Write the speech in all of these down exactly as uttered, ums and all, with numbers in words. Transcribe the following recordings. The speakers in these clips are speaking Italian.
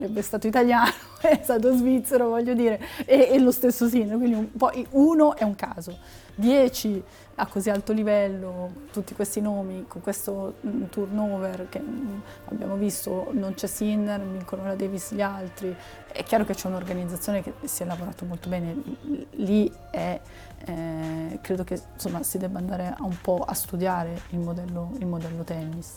È stato italiano, è stato svizzero, voglio dire, e, e lo stesso sindaco, quindi un po', uno è un caso, dieci a così alto livello, tutti questi nomi, con questo mm, turnover che mm, abbiamo visto, non c'è Sinner, vincono la Davis gli altri, è chiaro che c'è un'organizzazione che si è lavorato molto bene, lì è, eh, credo che insomma, si debba andare a un po' a studiare il modello, il modello tennis.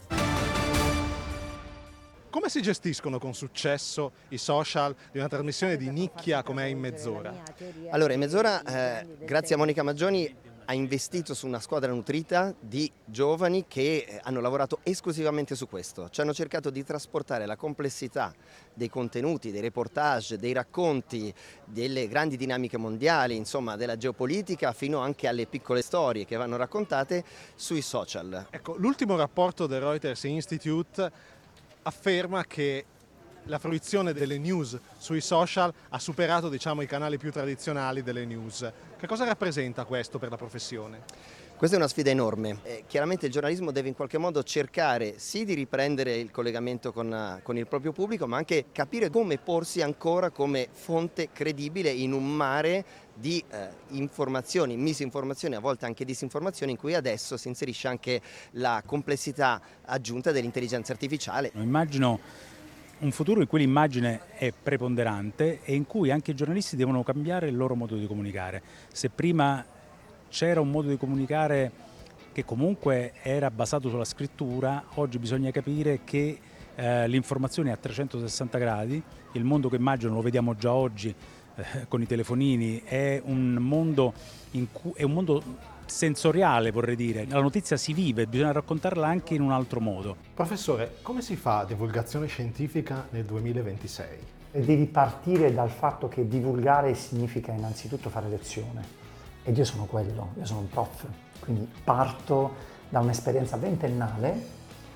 Come si gestiscono con successo i social di una trasmissione di nicchia come è In Mezz'ora? Allora, In Mezz'ora, eh, grazie a Monica Maggioni, ha investito su una squadra nutrita di giovani che hanno lavorato esclusivamente su questo. Ci hanno cercato di trasportare la complessità dei contenuti, dei reportage, dei racconti, delle grandi dinamiche mondiali, insomma della geopolitica, fino anche alle piccole storie che vanno raccontate sui social. Ecco, l'ultimo rapporto del Reuters Institute afferma che la fruizione delle news sui social ha superato, diciamo, i canali più tradizionali delle news. Che cosa rappresenta questo per la professione? Questa è una sfida enorme. Eh, chiaramente il giornalismo deve in qualche modo cercare sì di riprendere il collegamento con, con il proprio pubblico, ma anche capire come porsi ancora come fonte credibile in un mare di eh, informazioni, misinformazioni, a volte anche disinformazioni, in cui adesso si inserisce anche la complessità aggiunta dell'intelligenza artificiale. Immagino un futuro in cui l'immagine è preponderante e in cui anche i giornalisti devono cambiare il loro modo di comunicare. Se prima c'era un modo di comunicare che comunque era basato sulla scrittura, oggi bisogna capire che eh, l'informazione è a trecentosessanta gradi, il mondo che immagino lo vediamo già oggi eh, con i telefonini, è un mondo in cui è un mondo sensoriale, vorrei dire. La notizia si vive, bisogna raccontarla anche in un altro modo. Professore, come si fa divulgazione scientifica nel duemilaventisei? Devi partire dal fatto che divulgare significa innanzitutto fare lezione. Ed io sono quello, io sono un prof, quindi parto da un'esperienza ventennale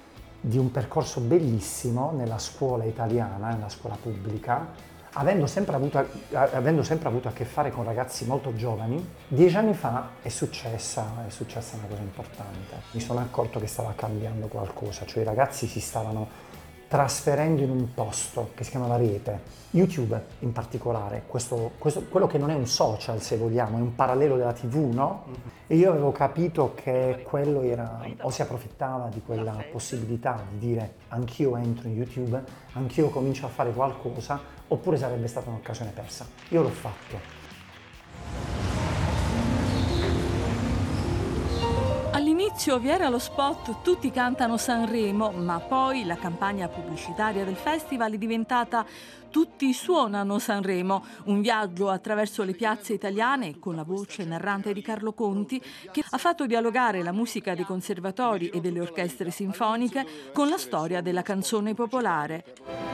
di un percorso bellissimo nella scuola italiana, nella scuola pubblica, avendo sempre avuto, avendo sempre avuto a che fare con ragazzi molto giovani. Dieci anni fa è successa, è successa una cosa importante. Mi sono accorto che stava cambiando qualcosa, cioè i ragazzi si stavano trasferendo in un posto che si chiama la rete, YouTube in particolare, questo, questo, quello che non è un social se vogliamo, è un parallelo della tivù, no? E io avevo capito che quello era, o si approfittava di quella possibilità di dire anch'io entro in YouTube, anch'io comincio a fare qualcosa, oppure sarebbe stata un'occasione persa. Io l'ho fatto. All'inizio vi era lo spot "Tutti cantano Sanremo", ma poi la campagna pubblicitaria del festival è diventata "Tutti suonano Sanremo", un viaggio attraverso le piazze italiane con la voce narrante di Carlo Conti, che ha fatto dialogare la musica dei conservatori e delle orchestre sinfoniche con la storia della canzone popolare.